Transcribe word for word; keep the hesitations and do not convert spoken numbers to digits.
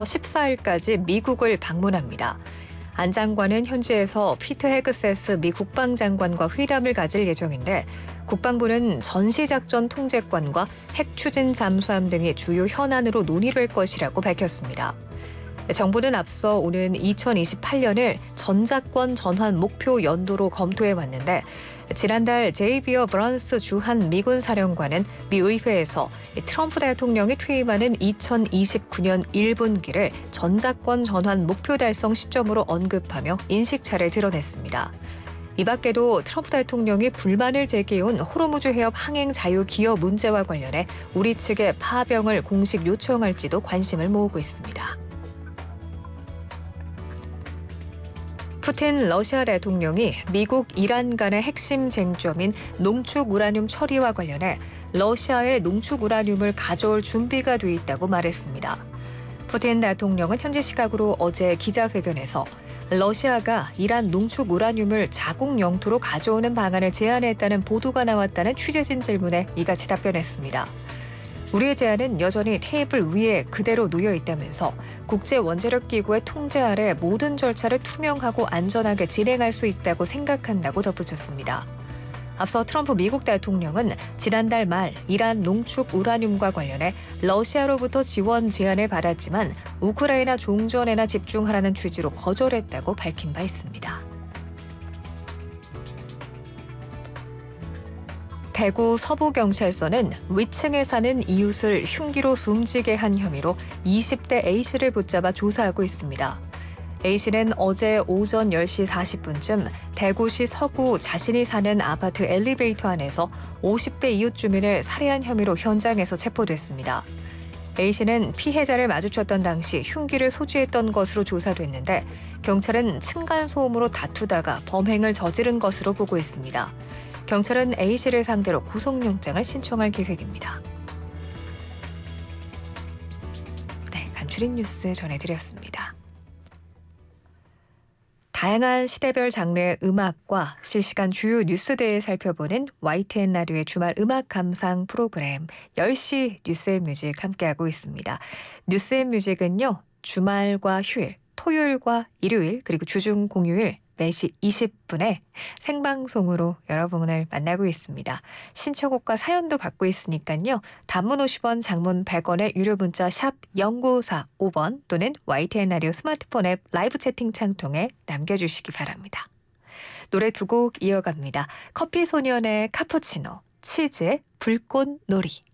십사 일까지 미국을 방문합니다. 안 장관은 현지에서 피트 헤그세스 미 국방장관과 회담을 가질 예정인데 국방부는 전시작전 통제권과 핵 추진 잠수함 등이 주요 현안으로 논의될 것이라고 밝혔습니다. 정부는 앞서 오는 이천이십팔 년을 전작권 전환 목표 연도로 검토해 왔는데 지난달 제이비어 브런스 주한 미군 사령관은 미 의회에서 트럼프 대통령이 퇴임하는 이천이십구 년 일 분기를 전작권 전환 목표 달성 시점으로 언급하며 인식차를 드러냈습니다. 이 밖에도 트럼프 대통령이 불만을 제기해온 호르무즈 해협 항행 자유 기여 문제와 관련해 우리 측에 파병을 공식 요청할지도 관심을 모으고 있습니다. 푸틴 러시아 대통령이 미국, 이란 간의 핵심 쟁점인 농축 우라늄 처리와 관련해 러시아에 농축 우라늄을 가져올 준비가 돼 있다고 말했습니다. 푸틴 대통령은 현지 시각으로 어제 기자회견에서 러시아가 이란 농축 우라늄을 자국 영토로 가져오는 방안을 제안했다는 보도가 나왔다는 취재진 질문에 이같이 답변했습니다. 우리의 제안은 여전히 테이블 위에 그대로 놓여 있다면서 국제원자력기구의 통제 아래 모든 절차를 투명하고 안전하게 진행할 수 있다고 생각한다고 덧붙였습니다. 앞서 트럼프 미국 대통령은 지난달 말 이란 농축 우라늄과 관련해 러시아로부터 지원 제안을 받았지만 우크라이나 종전에나 집중하라는 취지로 거절했다고 밝힌 바 있습니다. 대구 서부경찰서는 위층에 사는 이웃을 흉기로 숨지게 한 혐의로 이십 대 A씨를 붙잡아 조사하고 있습니다. A씨는 어제 오전 열 시 사십 분쯤 대구시 서구 자신이 사는 아파트 엘리베이터 안에서 오십 대 이웃 주민을 살해한 혐의로 현장에서 체포됐습니다. A씨는 피해자를 마주쳤던 당시 흉기를 소지했던 것으로 조사됐는데 경찰은 층간소음으로 다투다가 범행을 저지른 것으로 보고 있습니다. 경찰은 A씨를 상대로 구속영장을 신청할 계획입니다. 네, 간추린 뉴스 전해드렸습니다. 다양한 시대별 장르의 음악과 실시간 주요 뉴스들을 살펴보는 와이티엔 라디오의 주말 음악 감상 프로그램 열 시 뉴스앤뮤직 함께하고 있습니다. 뉴스앤뮤직은요. 주말과 휴일, 토요일과 일요일 그리고 주중 공휴일 네 시 이십 분에 생방송으로 여러분을 만나고 있습니다. 신청곡과 사연도 받고 있으니까요. 단문 오십 원, 장문 백 원의 유료 문자 샵 공구사오 번 또는 와이티엔 라디오 스마트폰 앱 라이브 채팅창 통해 남겨주시기 바랍니다. 노래 두 곡 이어갑니다. 커피소년의 카푸치노, 치즈의 불꽃놀이.